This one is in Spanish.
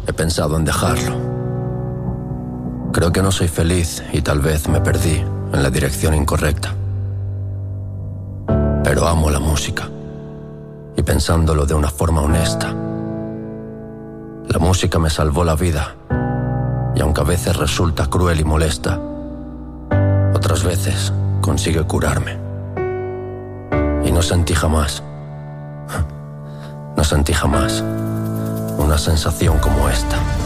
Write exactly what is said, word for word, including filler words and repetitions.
he pensado en dejarlo. Creo que no soy feliz y tal vez me perdí en la dirección incorrecta. Pero amo la música, y pensándolo de una forma honesta, la música me salvó la vida, y aunque a veces resulta cruel y molesta, otras veces consigue curarme. Y no sentí jamás, no sentí jamás una sensación como esta.